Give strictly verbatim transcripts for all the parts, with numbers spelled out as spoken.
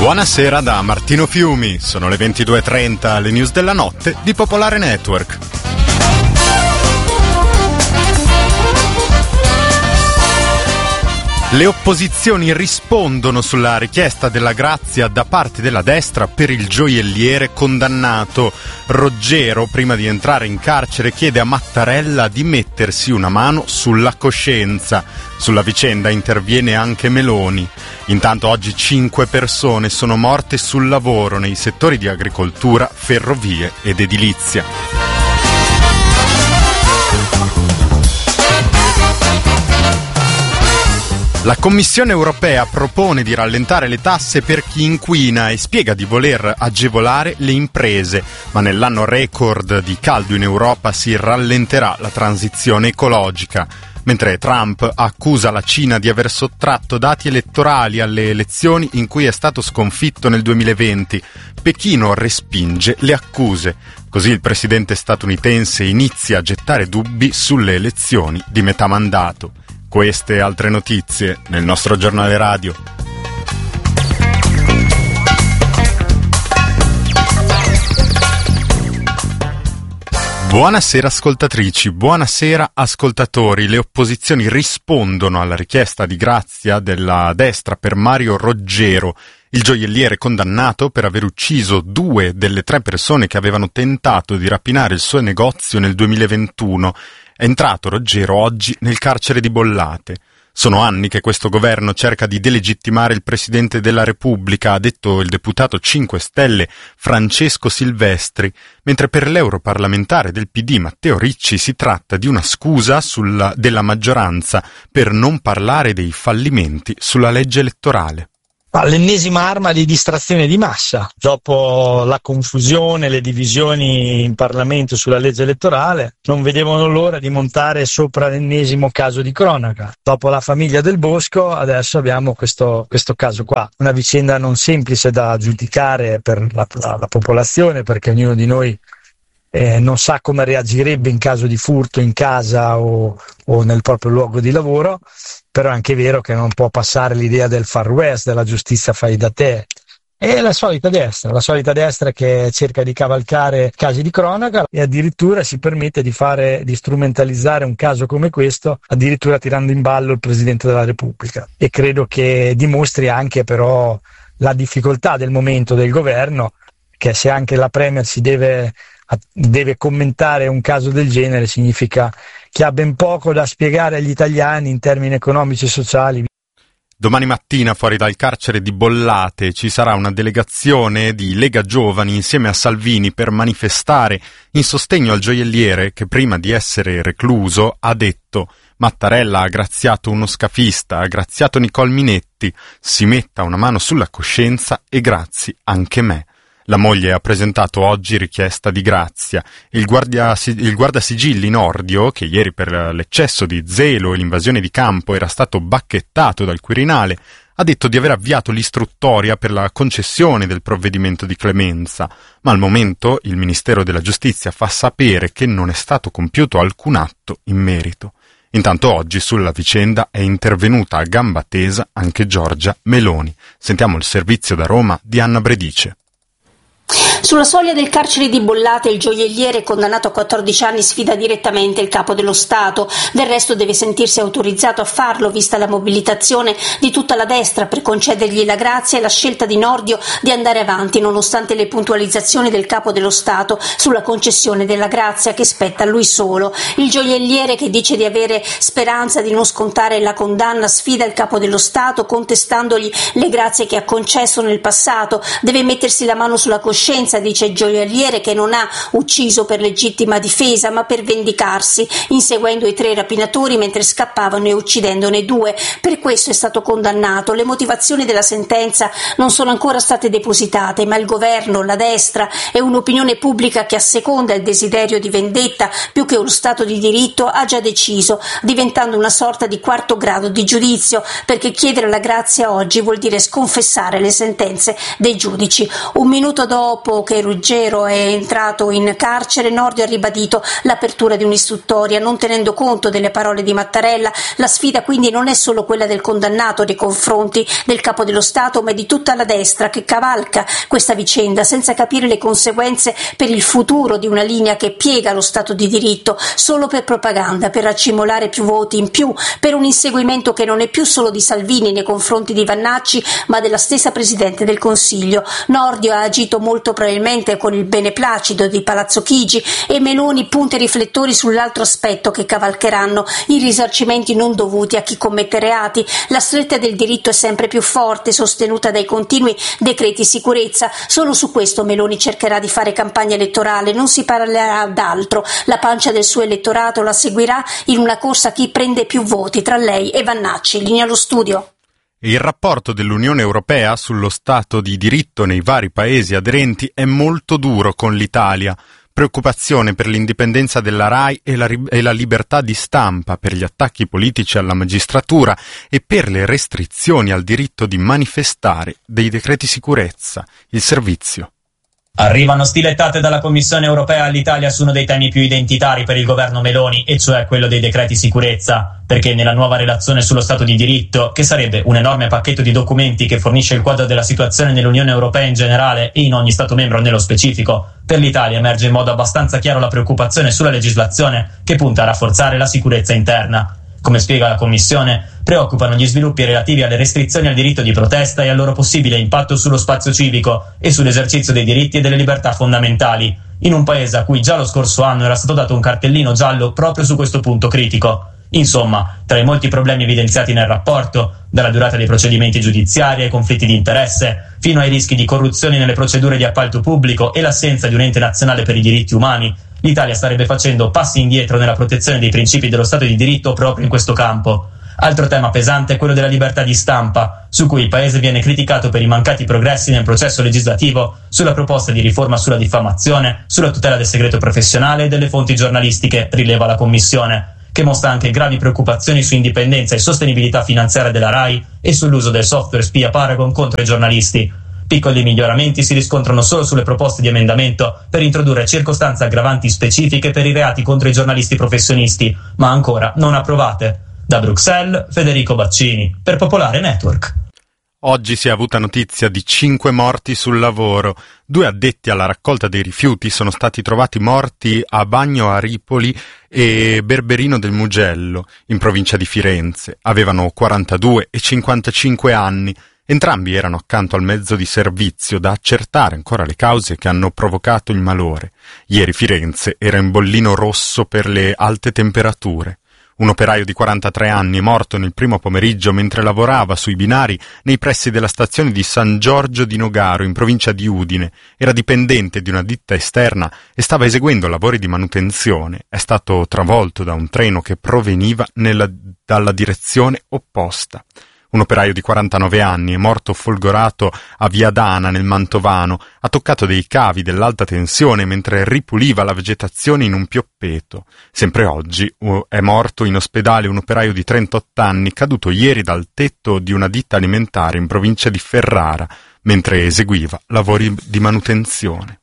Buonasera da Martino Fiumi, sono le ventidue e trenta, le news della notte di Popolare Network. Le opposizioni rispondono sulla richiesta della grazia da parte della destra per il gioielliere condannato. Roggero, prima di entrare in carcere, chiede a Mattarella di mettersi una mano sulla coscienza. Sulla vicenda interviene anche Meloni. Intanto oggi cinque persone sono morte sul lavoro nei settori di agricoltura, ferrovie ed edilizia. La Commissione europea propone di rallentare le tasse per chi inquina e spiega di voler agevolare le imprese, ma nell'anno record di caldo in Europa si rallenterà la transizione ecologica. Mentre Trump accusa la Cina di aver sottratto dati elettorali alle elezioni in cui è stato sconfitto nel duemilaventi, Pechino respinge le accuse. Così il presidente statunitense inizia a gettare dubbi sulle elezioni di metà mandato. Queste e altre notizie nel nostro giornale radio. Buonasera ascoltatrici, buonasera ascoltatori. Le opposizioni rispondono alla richiesta di grazia della destra per Mario Roggero, il gioielliere condannato per aver ucciso due delle tre persone che avevano tentato di rapinare il suo negozio nel duemilaventuno. È entrato Roggero oggi nel carcere di Bollate. Sono anni che questo governo cerca di delegittimare il Presidente della Repubblica, ha detto il deputato cinque Stelle Francesco Silvestri, mentre per l'europarlamentare del P D Matteo Ricci si tratta di una scusa sulla, della maggioranza per non parlare dei fallimenti sulla legge elettorale. L'ennesima arma di distrazione di massa, dopo la confusione, le divisioni in Parlamento sulla legge elettorale, non vedevano l'ora di montare sopra l'ennesimo caso di cronaca. Dopo la famiglia del Bosco, adesso abbiamo questo, questo caso qua. Una vicenda non semplice da giudicare per la, la, la popolazione, perché ognuno di noi eh, non sa come reagirebbe in caso di furto in casa o, o nel proprio luogo di lavoro. Però è anche vero che non può passare l'idea del Far West, della giustizia fai da te. È la solita destra, la solita destra che cerca di cavalcare casi di cronaca e addirittura si permette di fare, di strumentalizzare un caso come questo, addirittura tirando in ballo il Presidente della Repubblica. E credo che dimostri anche però la difficoltà del momento del governo, che se anche la Premier si deve, deve commentare un caso del genere, significa che ha ben poco da spiegare agli italiani in termini economici e sociali. Domani mattina fuori dal carcere di Bollate ci sarà una delegazione di Lega Giovani insieme a Salvini per manifestare in sostegno al gioielliere che prima di essere recluso ha detto: Mattarella ha graziato uno scafista, ha graziato Nicole Minetti, si metta una mano sulla coscienza e grazi anche me. La moglie ha presentato oggi richiesta di grazia. Il, guardia, il guardasigilli Nordio, che ieri per l'eccesso di zelo e l'invasione di campo era stato bacchettato dal Quirinale, ha detto di aver avviato l'istruttoria per la concessione del provvedimento di clemenza, ma al momento il Ministero della Giustizia fa sapere che non è stato compiuto alcun atto in merito. Intanto oggi sulla vicenda è intervenuta a gamba tesa anche Giorgia Meloni. Sentiamo il servizio da Roma di Anna Bredice. Sulla soglia del carcere di Bollate il gioielliere condannato a quattordici anni sfida direttamente il capo dello Stato. Del resto deve sentirsi autorizzato a farlo, vista la mobilitazione di tutta la destra per concedergli la grazia e la scelta di Nordio di andare avanti nonostante le puntualizzazioni del capo dello Stato sulla concessione della grazia che spetta a lui solo. Il gioielliere, che dice di avere speranza di non scontare la condanna, sfida il capo dello Stato contestandogli le grazie che ha concesso nel passato. Deve mettersi la mano sulla coscienza, dice il gioielliere, che non ha ucciso per legittima difesa ma per vendicarsi, inseguendo i tre rapinatori mentre scappavano e uccidendone due. Per questo è stato condannato. Le motivazioni della sentenza non sono ancora state depositate, ma il governo, la destra e un'opinione pubblica che asseconda il desiderio di vendetta più che uno Stato di diritto ha già deciso, diventando una sorta di quarto grado di giudizio, perché chiedere la grazia oggi vuol dire sconfessare le sentenze dei giudici. Un minuto dopo dopo che Ruggero è entrato in carcere, Nordio ha ribadito l'apertura di un'istruttoria, non tenendo conto delle parole di Mattarella. La sfida quindi non è solo quella del condannato nei confronti del Capo dello Stato, ma di tutta la destra che cavalca questa vicenda senza capire le conseguenze per il futuro di una linea che piega lo Stato di diritto solo per propaganda, per raccimolare più voti in più, per un inseguimento che non è più solo di Salvini nei confronti di Vannacci, ma della stessa Presidente del Consiglio. Nordio ha agito molto probabilmente con il beneplacito di Palazzo Chigi e Meloni punta i riflettori sull'altro aspetto che cavalcheranno: i risarcimenti non dovuti a chi commette reati. La stretta del diritto è sempre più forte, sostenuta dai continui decreti sicurezza. Solo su questo Meloni cercherà di fare campagna elettorale, non si parlerà d'altro. La pancia del suo elettorato la seguirà in una corsa a chi prende più voti tra lei e Vannacci. Linea allo studio. Il rapporto dell'Unione Europea sullo Stato di diritto nei vari paesi aderenti è molto duro con l'Italia. Preoccupazione per l'indipendenza della RAI e la, e la libertà di stampa, per gli attacchi politici alla magistratura e per le restrizioni al diritto di manifestare dei decreti sicurezza. Il servizio. Arrivano stilettate dalla Commissione europea all'Italia su uno dei temi più identitari per il governo Meloni, e cioè quello dei decreti sicurezza, perché nella nuova relazione sullo Stato di diritto, che sarebbe un enorme pacchetto di documenti che fornisce il quadro della situazione nell'Unione Europea in generale e in ogni Stato membro nello specifico, per l'Italia emerge in modo abbastanza chiaro la preoccupazione sulla legislazione che punta a rafforzare la sicurezza interna. Come spiega la Commissione, preoccupano gli sviluppi relativi alle restrizioni al diritto di protesta e al loro possibile impatto sullo spazio civico e sull'esercizio dei diritti e delle libertà fondamentali, in un paese a cui già lo scorso anno era stato dato un cartellino giallo proprio su questo punto critico. Insomma, tra i molti problemi evidenziati nel rapporto, dalla durata dei procedimenti giudiziari ai conflitti di interesse, fino ai rischi di corruzione nelle procedure di appalto pubblico e l'assenza di un ente nazionale per i diritti umani, l'Italia starebbe facendo passi indietro nella protezione dei principi dello Stato di diritto proprio in questo campo. Altro tema pesante è quello della libertà di stampa, su cui il Paese viene criticato per i mancati progressi nel processo legislativo sulla proposta di riforma sulla diffamazione, sulla tutela del segreto professionale e delle fonti giornalistiche, rileva la Commissione, che mostra anche gravi preoccupazioni su indipendenza e sostenibilità finanziaria della RAI e sull'uso del software spia Paragon contro i giornalisti. Piccoli miglioramenti si riscontrano solo sulle proposte di emendamento per introdurre circostanze aggravanti specifiche per i reati contro i giornalisti professionisti, ma ancora non approvate. Da Bruxelles, Federico Baccini, per Popolare Network. Oggi si è avuta notizia di cinque morti sul lavoro. Due addetti alla raccolta dei rifiuti sono stati trovati morti a Bagno a Ripoli e Berberino del Mugello, in provincia di Firenze. Avevano quarantadue e cinquantacinque anni. Entrambi erano accanto al mezzo di servizio, da accertare ancora le cause che hanno provocato il malore. Ieri Firenze era in bollino rosso per le alte temperature. Un operaio di quarantatré anni è morto nel primo pomeriggio mentre lavorava sui binari nei pressi della stazione di San Giorgio di Nogaro, in provincia di Udine. Era dipendente di una ditta esterna e stava eseguendo lavori di manutenzione. È stato travolto da un treno che proveniva nella, dalla direzione opposta. Un operaio di quarantanove anni è morto folgorato a Viadana, nel Mantovano. Ha toccato dei cavi dell'alta tensione mentre ripuliva la vegetazione in un pioppeto. Sempre oggi è morto in ospedale un operaio di trentotto anni caduto ieri dal tetto di una ditta alimentare in provincia di Ferrara mentre eseguiva lavori di manutenzione.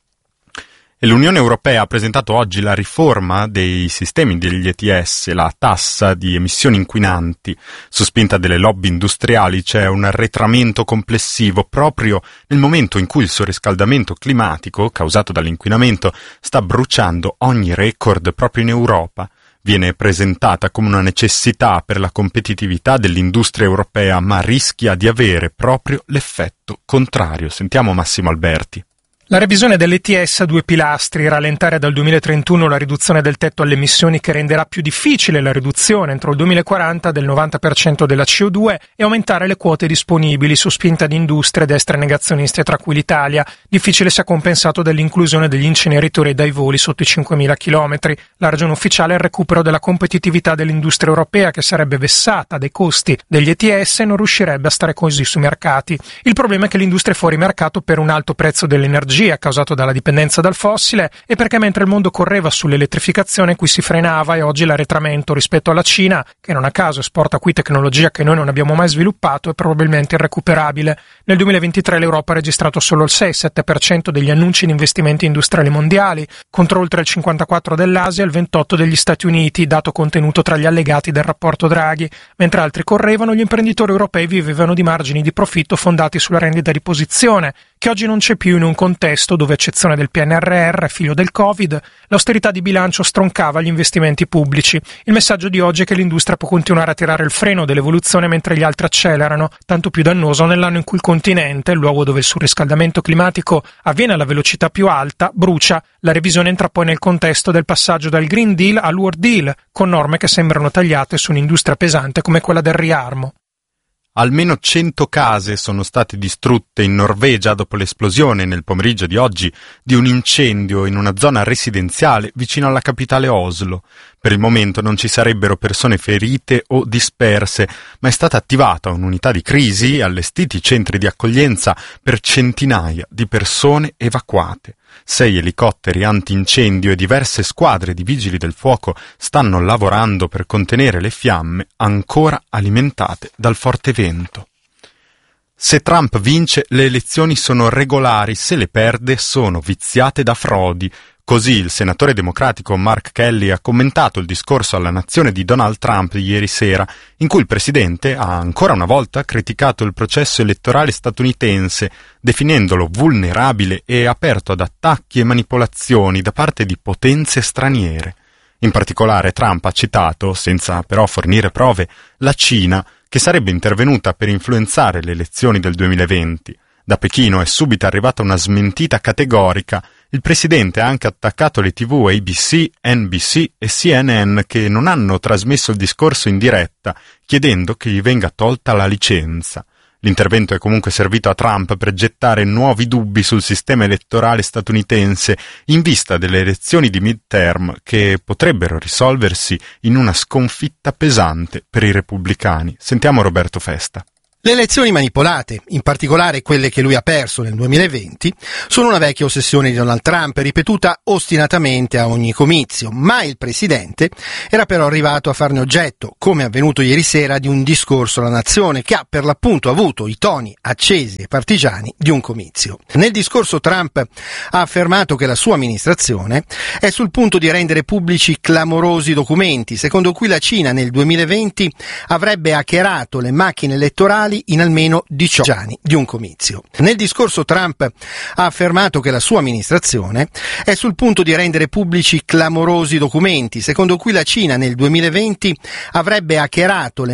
E l'Unione Europea ha presentato oggi la riforma dei sistemi degli E T S, la tassa di emissioni inquinanti. Su spinta delle lobby industriali c'è un arretramento complessivo proprio nel momento in cui il surriscaldamento climatico, causato dall'inquinamento, sta bruciando ogni record proprio in Europa. Viene presentata come una necessità per la competitività dell'industria europea, ma rischia di avere proprio l'effetto contrario. Sentiamo Massimo Alberti. La revisione dell'E T S ha due pilastri: rallentare dal duemilatrentuno la riduzione del tetto alle emissioni, che renderà più difficile la riduzione entro il duemilaquaranta del novanta per cento della C O due, e aumentare le quote disponibili su spinta di industrie destre negazioniste, tra cui l'Italia, difficile sia compensato dall'inclusione degli inceneritori dai voli sotto i cinquemila chilometri. La ragione ufficiale è il recupero della competitività dell'industria europea, che sarebbe vessata dai costi degli E T S e non riuscirebbe a stare così sui mercati. Il problema è che l'industria è fuori mercato per un alto prezzo dell'energia, energia causato dalla dipendenza dal fossile e perché mentre il mondo correva sull'elettrificazione qui si frenava e oggi l'arretramento rispetto alla Cina, che non a caso esporta qui tecnologia che noi non abbiamo mai sviluppato, è probabilmente irrecuperabile. Nel duemilaventitré l'Europa ha registrato solo il sei sette per cento degli annunci di investimenti industriali mondiali, contro oltre il cinquantaquattro per cento dell'Asia e il ventotto per cento degli Stati Uniti, dato contenuto tra gli allegati del rapporto Draghi. Mentre altri correvano, gli imprenditori europei vivevano di margini di profitto fondati sulla rendita di posizione, che oggi non c'è più in un contesto dove, a eccezione del P N R R, figlio del Covid, l'austerità di bilancio stroncava gli investimenti pubblici. Il messaggio di oggi è che l'industria può continuare a tirare il freno dell'evoluzione mentre gli altri accelerano, tanto più dannoso nell'anno in cui il continente, il luogo dove il surriscaldamento climatico avviene alla velocità più alta, brucia. La revisione entra poi nel contesto del passaggio dal Green Deal al World Deal, con norme che sembrano tagliate su un'industria pesante come quella del riarmo. Almeno cento case sono state distrutte in Norvegia dopo l'esplosione nel pomeriggio di oggi di un incendio in una zona residenziale vicino alla capitale Oslo. Per il momento non ci sarebbero persone ferite o disperse, ma è stata attivata un'unità di crisi e allestiti centri di accoglienza per centinaia di persone evacuate. Sei elicotteri antincendio e diverse squadre di vigili del fuoco stanno lavorando per contenere le fiamme ancora alimentate dal forte vento. Se Trump vince, le elezioni sono regolari, se le perde sono viziate da frodi. Così il senatore democratico Mark Kelly ha commentato il discorso alla nazione di Donald Trump di ieri sera, in cui il presidente ha ancora una volta criticato il processo elettorale statunitense, definendolo vulnerabile e aperto ad attacchi e manipolazioni da parte di potenze straniere. In particolare Trump ha citato, senza però fornire prove, la Cina, che sarebbe intervenuta per influenzare le elezioni del duemilaventi. Da Pechino è subito arrivata una smentita categorica. Il presidente ha anche attaccato le tivù A B C, N B C e C N N che non hanno trasmesso il discorso in diretta, chiedendo che gli venga tolta la licenza. L'intervento è comunque servito a Trump per gettare nuovi dubbi sul sistema elettorale statunitense in vista delle elezioni di midterm che potrebbero risolversi in una sconfitta pesante per i repubblicani. Sentiamo Roberto Festa. Le elezioni manipolate, in particolare quelle che lui ha perso nel duemilaventi, sono una vecchia ossessione di Donald Trump, ripetuta ostinatamente a ogni comizio, ma il presidente era però arrivato a farne oggetto, come è avvenuto ieri sera, di un discorso alla nazione che ha per l'appunto avuto i toni accesi e partigiani di un comizio. Nel discorso Trump ha affermato che la sua amministrazione è sul punto di rendere pubblici clamorosi documenti, secondo cui la Cina nel duemilaventi avrebbe hackerato le macchine elettorali in almeno diciotto anni di un comizio. Nel discorso Trump ha affermato che la sua amministrazione è sul punto di rendere pubblici clamorosi documenti, secondo cui la Cina nel duemilaventi avrebbe hackerato le